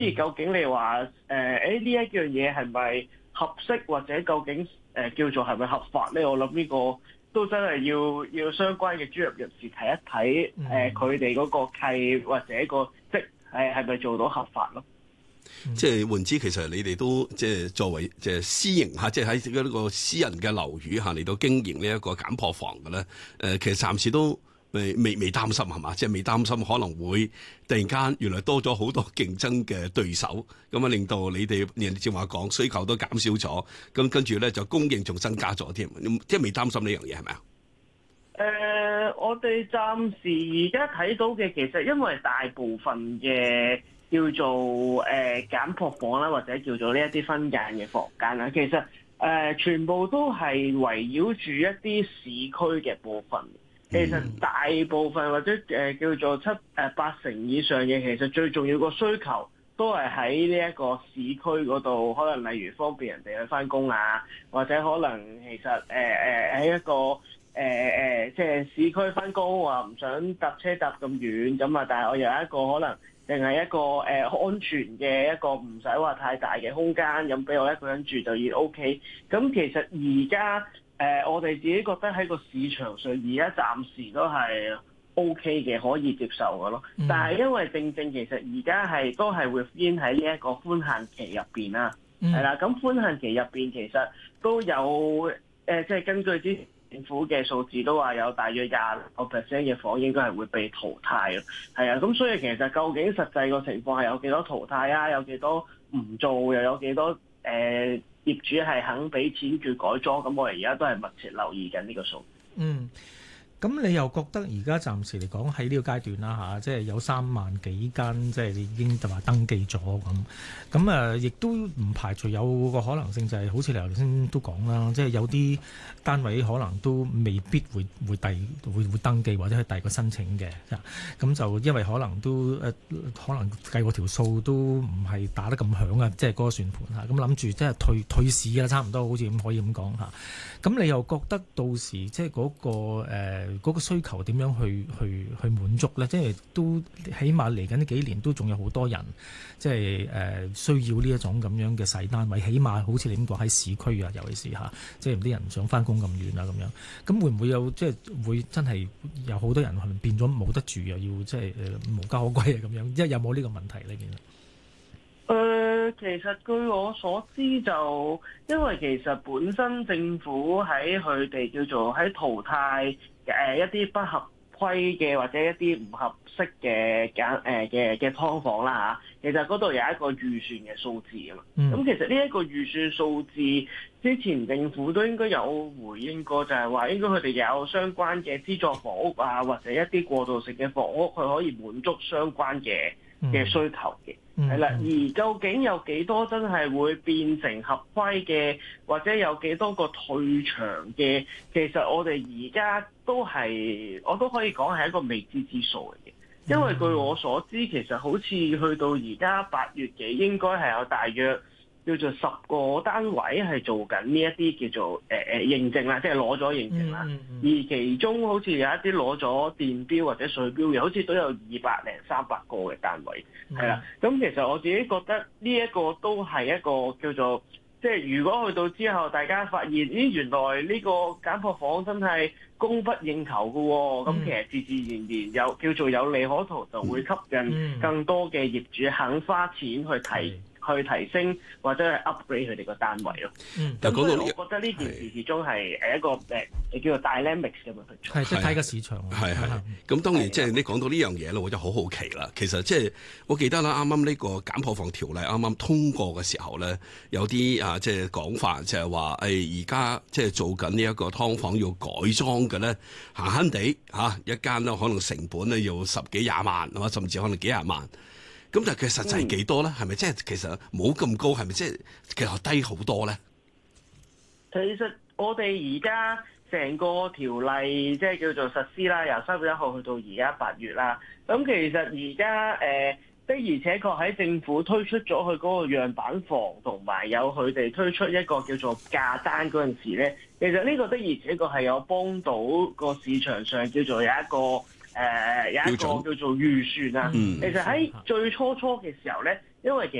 究竟你話呢一樣嘢係咪合適，或者究竟叫做係咪合法咧？我諗呢個都真係要相關嘅專業人士睇一睇佢哋嗰個契或者個職係咪做到合法咯。 即係換之，其實你哋都即係作為即係私營嚇，即係喺呢個私人嘅樓宇嚇嚟到經營呢一個簡破房嘅咧。其實暫時都未擔心係嘛？即係未擔心可能會突然間原來多咗好多競爭嘅對手，咁啊令到你哋人哋正話講需求都減少咗，咁跟住咧就供應仲增加咗添，即係未擔心呢樣嘢係咪啊？ 我哋暫時而家睇到嘅，其實因為大部分嘅叫做簡破房啦，或者叫做呢一啲分間嘅房間啦，其實全部都係圍繞住一啲市區嘅部分。其實大部分或者叫做八成以上嘅，其實最重要個需求都係喺呢一個市區嗰度，可能例如方便人哋去返工啊，或者可能其實喺一個即係市區返工話唔想搭車搭咁遠咁啊，但係我有一個可能定係一個安全嘅一個唔使話太大嘅空間，咁俾我一個人住就已 OK。咁其實而家我哋自己覺得喺個市場上而家暫時都係 OK 嘅，可以接受嘅咯。但係因為正其實而家都係會編喺呢一個寬限期入邊啦，係啦。咁寬限期入邊其實都有即係根據之前政府嘅數字都話有大約20% 嘅房應該係會被淘汰咯，係啊。咁所以其實究竟實際個情況係有幾多淘汰啊？有幾多唔做？又有幾多業主係肯俾錢叫改裝？咁我哋而家都係密切留意緊呢個數。 咁你又覺得而家暫時嚟講喺呢個階段啦嚇，即係有3萬幾間，即係你已經就話登記咗咁亦都唔排除有個可能性，就係好似你頭先都講啦，即係有啲單位可能都未必會登記或者去第二個申請嘅，咁就因為可能都可能計過條數都唔係打得咁響啊，即係嗰個算盤嚇，咁諗住即係退市啊，差唔多好似咁可以咁講嚇。咁你又覺得到時即係嗰個需求點樣去滿足咧？即係都起碼嚟緊呢幾年都仲有好多人即係需要呢一種咁樣嘅細單位，起碼好似你咁講喺市區啊，尤其是嚇，即係啲人唔想翻工咁遠啊咁樣。咁會唔會有即係會真係有好多人可能變咗冇得住，又要即係無家可歸啊咁樣？即係有冇呢個問題咧？其實？ 其實據我所知就，因為其實本身政府喺佢哋叫做喺淘汰一啲不合規嘅或者一啲唔合適嘅嘅劏房啦嚇，其實嗰度有一個預算嘅數字啊嘛。咁其實呢一個預算數字之前政府都應該有回應過，就係話應該佢哋有相關嘅資助房屋啊，或者一啲過渡性嘅房屋，佢可以滿足相關嘅需求嘅。係啦，而究竟有幾多真係會變成合規嘅，或者有幾多個退場嘅？其實我哋而家我都可以講係一個未知之數嚟嘅。因為據我所知，其實好似去到而家8月幾，應該係有大約叫做10個單位係做緊呢一啲叫做認證啦，即係攞咗認證啦。而其中好似有一啲攞咗電標或者水標嘅，好似都有200零300個嘅單位，係啦。咁其實我自己覺得呢一個都係一個叫做，即係如果去到之後，大家發現原來呢個簡破房真係供不應求嘅喎，咁其實自自然然叫做有利可圖，就會吸引更多嘅業主肯花錢去提升或者係 upgrade 佢哋個單位咯。咁所以我覺得呢件事始終係一個叫做 dynamics 咁樣去做。 係即係睇個市場。係。 咁當然即係你講到呢樣嘢咧，我就好好奇啦。其實即係我記得啦，啱啱呢個簡破房條例啱啱通過嘅時候咧，有啲即係講法就係話而家即係做緊呢一個劏房要改裝嘅咧，閒閒地一間咧可能成本咧要10幾20萬，甚至可能幾廿萬。咁但係佢實際係幾多咧？係咪即係其實冇咁高？係咪即係其實低好多咧？ 其實我哋而家成個條例即係叫做實施啦，由3月1號去到而家8月啦。咁其實而家的而且確喺政府推出咗佢嗰個樣板房，同埋有佢哋推出一個叫做價單嗰陣時咧，其實呢個的而且確係有幫到個市場上叫做有一個叫做預算啊。其實喺最初嘅時候咧， 因為其